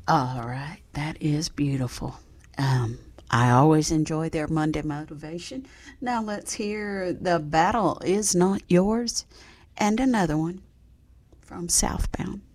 All right, that is beautiful. Um, I always enjoy their Monday motivation. Now let's hear The Battle Is Not Yours and another one from Southbound.